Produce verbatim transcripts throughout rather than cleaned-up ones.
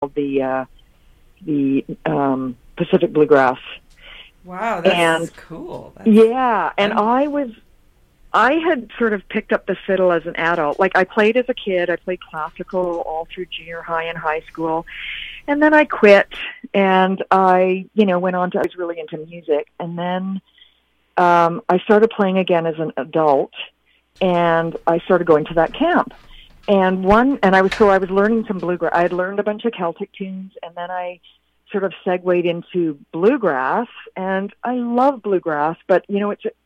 the uh, the um, Pacific Bluegrass. Wow, that's and, cool. That's, yeah, and I'm... I was, I had sort of picked up the fiddle as an adult. Like, I played as a kid. I played classical all through junior high and high school. And then I quit, and I, you know, went on to, I was really into music. And then um, I started playing again as an adult, and I started going to that camp. And one, and I was, so I was learning some bluegrass. I had learned a bunch of Celtic tunes, and then I sort of segued into bluegrass, and I love bluegrass, but, you know, it's a,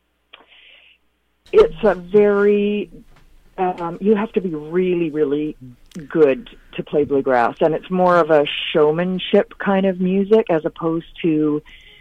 it's a very, um, you have to be really, really good to play bluegrass, and it's more of a showmanship kind of music as opposed to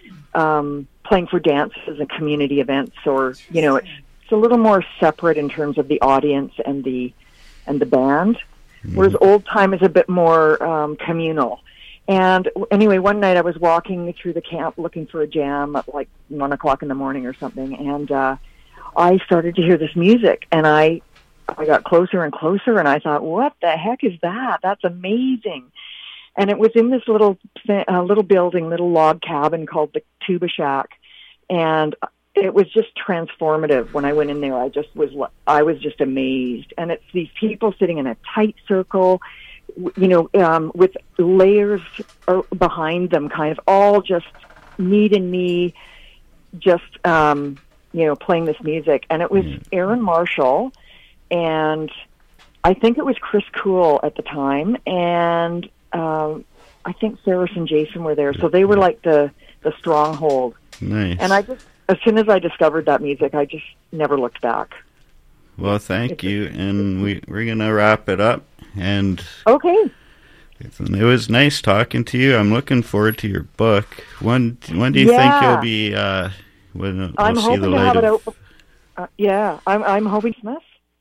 um, playing for dances and community events, or, you know, it's, it's a little more separate in terms of the audience and the and the band, mm-hmm. whereas old time is a bit more um, communal. And anyway, one night I was walking through the camp looking for a jam at like one o'clock in the morning or something, and uh, I started to hear this music, and I I got closer and closer, and I thought, what the heck is that? That's amazing. And it was in this little uh, little building, little log cabin called the Tuba Shack, and it was just transformative. When I went in there, I just was, I was just amazed. And it's these people sitting in a tight circle, you know, um, with layers behind them, kind of all just knee to knee, just, um, you know, playing this music. And it was Aaron Marshall, and I think it was Chris Cool at the time, and um, I think Ferris and Jason were there. So they were like the, the stronghold. Nice. And I just, as soon as I discovered that music, I just never looked back. Well, thank you, and we, we're going to wrap it up. And okay. It was nice talking to you. I'm looking forward to your book. When when do you yeah. think you'll be, uh, when we'll I'm see hoping the to light have of... it out. Uh, yeah, I'm, I'm hoping Smith.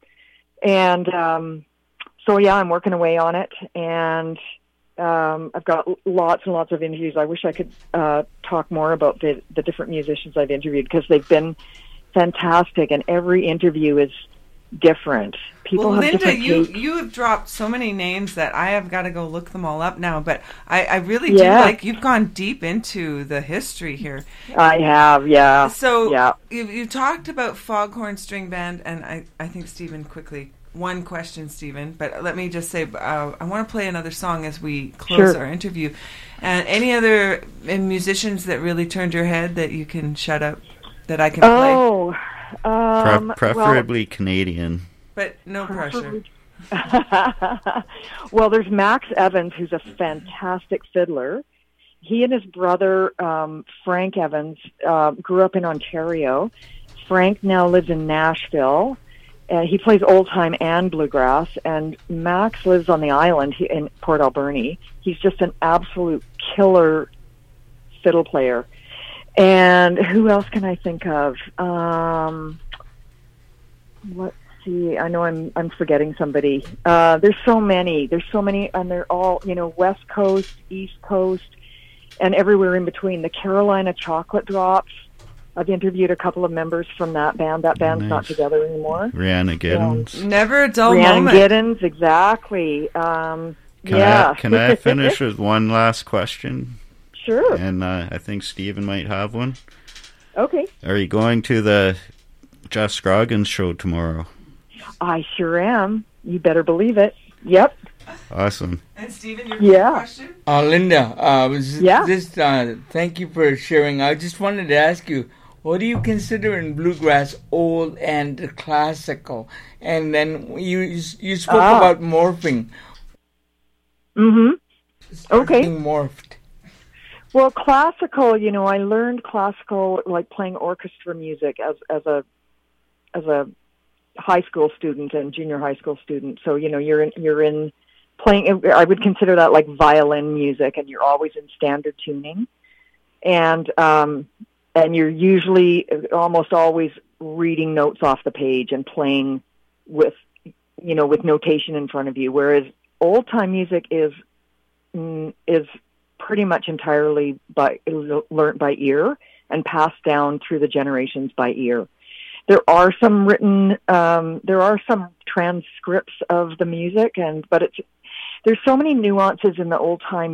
And um, so, yeah, I'm working away on it, and Um, I've got lots and lots of interviews. I wish I could uh, talk more about the, the different musicians I've interviewed, because they've been fantastic, and every interview is different. People well, have Linda, different you takes. you have dropped so many names that I have got to go look them all up now. But I, I really yeah. do like, you've gone deep into the history here. I have, yeah. So yeah. You, you talked about Foghorn String Band, and I, I think Stephen quickly. One question, Stephen, but let me just say, uh, I want to play another song as we close sure. our interview. And any other uh, musicians that really turned your head that you can shut up, that I can oh, play? Oh, um, Pre- preferably well, Canadian. But no pressure. Well, there's Max Evans, who's a fantastic fiddler. He and his brother, um, Frank Evans, uh, grew up in Ontario. Frank now lives in Nashville. Uh, he plays old time and bluegrass, and Max lives on the island he, in Port Alberni. He's just an absolute killer fiddle player. And who else can I think of? Um, let's see. I know I'm I'm forgetting somebody. Uh, there's so many. There's so many, and they're all, you know, West Coast, East Coast, and everywhere in between. The Carolina Chocolate Drops. I've interviewed a couple of members from that band. That band's nice. not together anymore. Rhianna Giddens. Um, Never a dull Rhianna moment. Giddens, exactly. Um, can yeah. I, can I finish with one last question? Sure. And uh, I think Stephen might have one. Okay. Are you going to the Jess Scroggins show tomorrow? I sure am. You better believe it. Yep. Awesome. And Stephen, your yeah. question? Uh, Linda, uh, was yeah? just uh, thank you for sharing. I just wanted to ask you, what do you consider in bluegrass old and classical? And then you you spoke ah. about morphing. Mm-hmm. Okay. Being morphed. Well, classical, you know, I learned classical, like playing orchestra music as as a as a high school student and junior high school student. So, you know, you're in you're in playing. I would consider that like violin music, and you're always in standard tuning, and um, and you're usually almost always reading notes off the page and playing with, you know, with notation in front of you. Whereas old time music is is pretty much entirely by learned by ear and passed down through the generations by ear. There are some written, um, there are some transcripts of the music, and but it's there's so many nuances in the old time